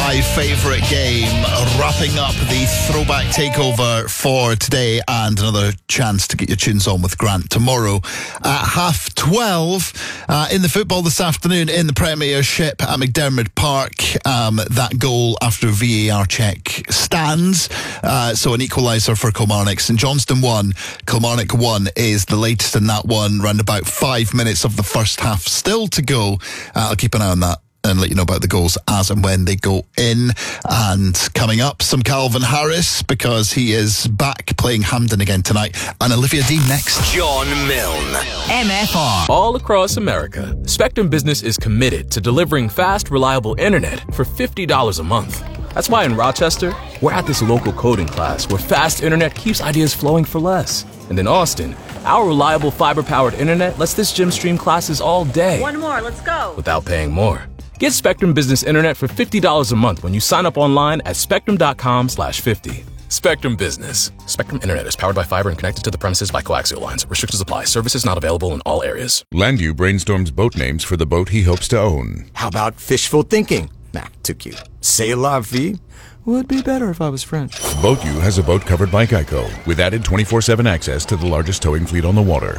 my favourite game, wrapping up the throwback takeover for today, and another chance to get your tunes on with Grant tomorrow at 12:30. In the football this afternoon in the Premiership at McDermott Park, that goal after VAR check stands. So an equaliser for Kilmarnock. St Johnstone 1, Kilmarnock 1 is the latest in that one. Round about 5 minutes of the first half still to go. I'll keep an eye on that and let you know about the goals as and when they go in. And coming up, some Calvin Harris, because he is back playing Hampden again tonight. And Olivia Dean next. John Milne. MFR. All across America, Spectrum Business is committed to delivering fast, reliable internet for $50 a month. That's why in Rochester, we're at this local coding class where fast internet keeps ideas flowing for less. And in Austin, our reliable fiber-powered internet lets this gym stream classes all day. One more, let's go. Without paying more. Get Spectrum Business Internet for $50 a month when you sign up online at spectrum.com/50. Spectrum Business. Spectrum Internet is powered by fiber and connected to the premises by coaxial lines. Restrictions apply. Services not available in all areas. Landu brainstorms boat names for the boat he hopes to own. How about fishful thinking? Nah, too cute. C'est la vie? Would be better if I was French. BoatU has a boat covered by Geico, with added 24/7 access to the largest towing fleet on the water.